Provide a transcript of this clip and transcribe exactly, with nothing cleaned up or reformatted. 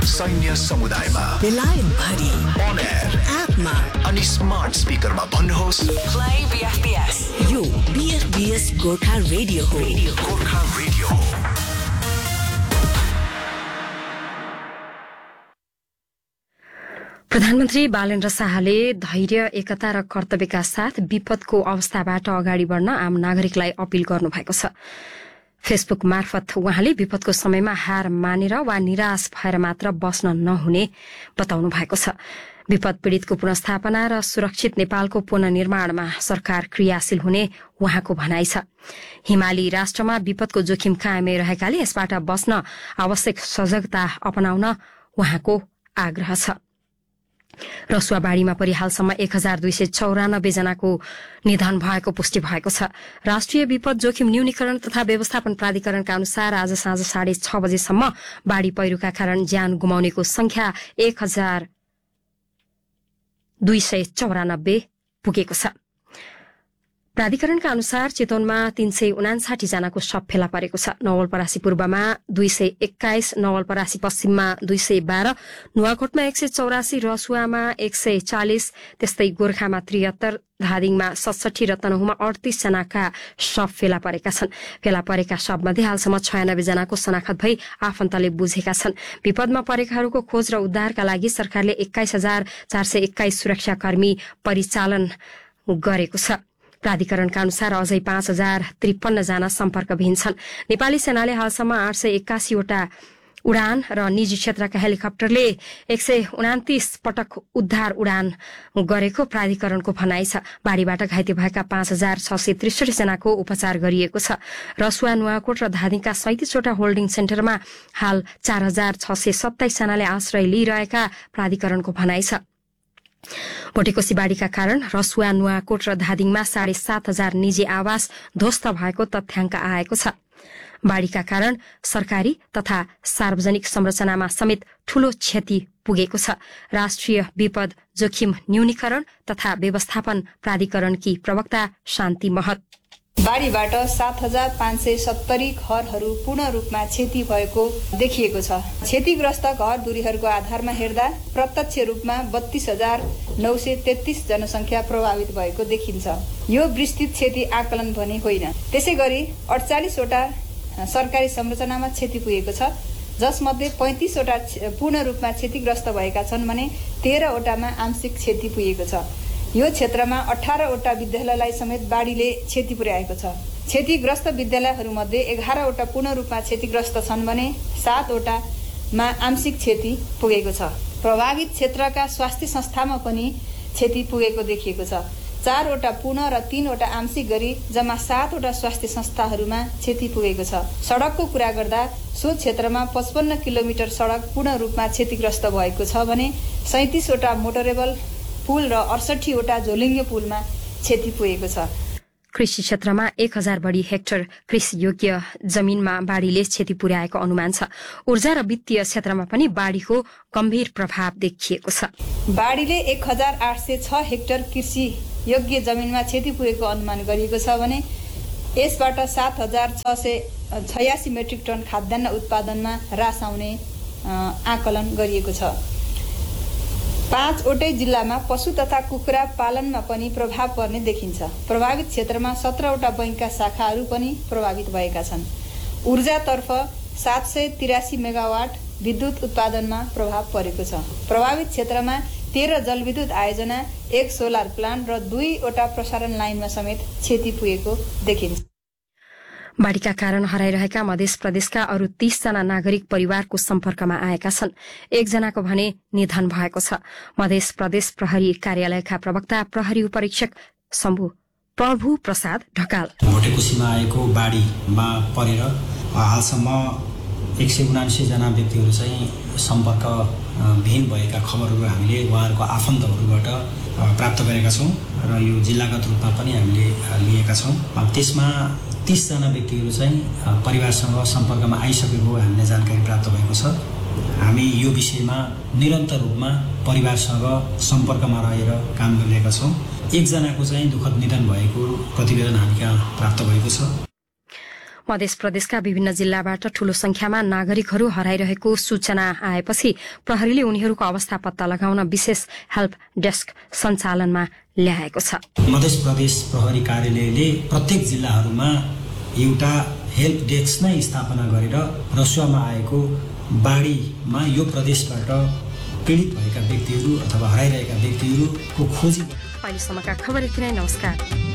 सैन्य समुदायमा बेलायत भरि on air एपमा अनि स्मार्ट स्पिकरमा भन्नुहोस् play B F B S यो B F B S Gorkha radio हो गोर्खा रेडियो। प्रधानमन्त्री बालेन्द्र शाहले धैर्य, एकता र कर्तव्यका साथ विपदको अवस्थाबाट अगाडि बढ्न आम नागरिकलाई अपील गर्नुभएको छ। फेसबुक मार्फत उहाँले विपदको समयमा हार मानेर वा निराश भएर मात्र बस्न नहुने बताउनु भएको छ। विपद पीड़ितको पुनर्स्थापना र सुरक्षित नेपालको पुनर्निर्माणमा सरकार क्रियाशील हुने उहाँको भनाइ छ। हिमाली राष्ट्रमा विपदको जोखिम कायमै रहेकाले यसबाट बस्न आवश्यक सजगता अपनाउन उहाँको आग्रह छ। रसुवाबाड़ीमा परि हालसम्म एक हजार दुई सय चौरानब्बे जनाको निधन भएको पुष्टि भएको छ। राष्ट्रिय विपद जोखिम न्यूनीकरण तथा व्यवस्थापन प्राधिकरणका अनुसार आज साँझ साढे छ बजेसम्म बाढ़ी पहिरोका कारण ज्यान गुमाउनेको संख्या एक हजार दुई सय चौरानब्बे पुगेको छ। प्राधिकरणका अनुसार चितवनमा तीन सय उनासाठी जनाको शव फेला परेको छ। नवलपरासी पूर्वमा दुई सय एक्काइस, नवलपरासी पश्चिममा दुई सय बाह्र, नुवाकोटमा एक सय चौरासी, रसुवामा एक सय चालिस, त्यस्तै गोर्खामा त्रिहत्तर, धादिङमा सडसठी र तनहुमा अडतीस जनाका शव फेला परेका छन्। फेला परेका शवमध्ये हालसम्म छयानब्बे जनाको शनाखत भई आफन्तले बुझेका छन्। विपदमा परेकाहरूको खोज र उद्धारका लागि सरकारले एक्काइस हजार चार सय एक्काइस सुरक्षाकर्मी परिचालन गरेको छ। प्राधिकरणका अनुसार अझै पाँच हजार त्रिपन्न जना सम्पर्कविहीन छन्। नेपाली सेनाले हालसम्म आठ सय एक्कासीवटा उडान र निजी क्षेत्रका हेलिकप्टरले एक सय उनातिस पटक उद्धार उडान गरेको प्राधिकरणको भनाइ छ। बाढ़ीबाट घाइते भएका पाँच हजार छ सय त्रिसठी जनाको उपचार गरिएको छ। रसुवा, नुवाकोट र धादिङका सैंतिसवटा होल्डिङ सेन्टरमा हाल चार हजार छ सय सत्ताइस जनाले आश्रय लिइरहेका प्राधिकरणको भनाइ छ। भोटेकोशी बाढ़ीका कारण रसुवा, नुवाकोट र धादिङमा साढे सात हजार निजी आवास ध्वस्त भएको तथ्याङ्क आएको छ। बाढ़ीका कारण सरकारी तथा सार्वजनिक संरचनामा समेत ठूलो क्षति पुगेको छ। राष्ट्रिय विपद जोखिम न्यूनीकरण तथा व्यवस्थापन प्राधिकरणकी प्रवक्ता शान्ति महत बाढ़ीबाट सात हजार पाँच सय सत्तरी घरहरू पूर्ण रूपमा क्षति भएको देखिएको छ। क्षतिग्रस्त घर दूरीहरूको आधारमा हेर्दा प्रत्यक्ष रूपमा बत्तीस हजार नौ सय तेत्तीस जनसंख्या प्रभावित भएको देखिन्छ। यो विस्तृत क्षति आकलन भने होइन। त्यसै गरी अडचालिसवटा सरकारी संरचनामा क्षति पुगेको छ, जसमध्ये पैंतिसवटा पूर्ण रूपमा क्षतिग्रस्त भएका छन् भने तेह्रवटामा आंशिक क्षति पुगेको छ। यो क्षेत्रमा अठारवटा विद्यालयलाई समेत बाढ़ीले क्षति पुर्याएको छ। क्षतिग्रस्त विद्यालयहरूमध्ये एघारवटा पूर्ण रूपमा क्षतिग्रस्त छन् भने सातवटामा आंशिक क्षति पुगेको छ। प्रभावित क्षेत्रका स्वास्थ्य संस्थामा पनि क्षति पुगेको देखिएको छ। चारवटा पूर्ण र तीनवटा आंशिक गरी जम्मा सातवटा स्वास्थ्य संस्थाहरूमा क्षति पुगेको छ। सड़कको कुरा गर्दा सो क्षेत्रमा पचपन्न किलोमिटर सड़क पूर्ण रूपमा क्षतिग्रस्त भएको छ भने सैंतिसवटा मोटरेबल पुल र अडसठीवटा झोलिङ्गे पुलमा क्षति पुगेको छ। कृषि क्षेत्रमा एक हजार बढ़ी हेक्टर कृषि योग्य जमीनमा बाढ़ीले क्षति पुर्याएको अनुमान छ। ऊर्जा र वित्तीय क्षेत्रमा पनि बाढ़ीको गम्भीर प्रभाव देखिएको छ। बाढ़ीले एक हजार आठ सय छ हेक्टर कृषि योग्य जमीनमा क्षति पुगेको अनुमान गरिएको छ भने यसबाट सात हजार छ सय छयासी मेट्रिक टन खाद्यान्न उत्पादनमा ह्रास आउने आकलन गरिएको छ। पाँचवटै जिल्लामा पशु तथा कुखुरा पालनमा पनि प्रभाव पर्ने देखिन्छ। प्रभावित क्षेत्रमा सत्रवटा बैंकका शाखाहरू पनि प्रभावित भएका छन्। ऊर्जातर्फ सात सय तिरासी मेगावाट विद्युत उत्पादनमा प्रभाव परेको छ। प्रभावित क्षेत्रमा तेह्र जलविद्युत आयोजना, एक सोलर प्लान्ट र दुईवटा प्रसारण लाइनमा समेत क्षति पुगेको देखिन्छ। बाढ़ीका कारण हराइरहेका मध्य प्रदेशका अरू तीस जना नागरिक परिवारको सम्पर्कमा आएका छन्। एकजनाको भने निधन भएको छ। मध्य प्रदेश प्रहरी कार्यालयका प्रवक्ता प्रहरी उपरीक्षक शम्भु प्रभु प्रसाद ढकाल भोटेकोशीमा आएको बाढ़ीमा परेर हालसम्म एक सय उनासी जना व्यक्तिहरू चाहिँ सम्पर्क विहीन भएका खबरहरू हामीले उहाँहरूको आफन्तहरूबाट प्राप्त गरेका छौँ र यो जिल्लागत रूपमा पनि हामीले लिएका छौँ। त्यसमा तीस जना व्यक्तिहरू चाहिँ परिवारसँग सम्पर्कमा आइसकेको हामीले जानकारी प्राप्त भएको छ। हामी यो विषयमा निरन्तर रूपमा परिवारसँग सम्पर्कमा रहेर काम गरिरहेका छौँ। एकजनाको चाहिँ दुःखद निधन भएको प्रतिवेदन हामी कहाँ प्राप्त भएको छ। मध्य प्रदेशका विभिन्न जिल्लाबाट ठूलो संख्यामा नागरिकहरू हराइरहेको सूचना आएपछि प्रहरीले उनीहरूको अवस्था पत्ता लगाउन विशेष हेल्प डेस्क सञ्चालनमा ल्याएको छ। मध्य प्रदेश प्रहरी कार्यालयले प्रत्येक जिल्लाहरूमा एउटा हेल्प डेस्क नै स्थापना गरेर रसुवामा आएको बाढीमा यो प्रदेशबाट पीडित भएका व्यक्तिहरू अथवा हराइरहेका व्यक्तिहरूको खोजी। अहिलेसम्मका खबर यति नै। नमस्कार।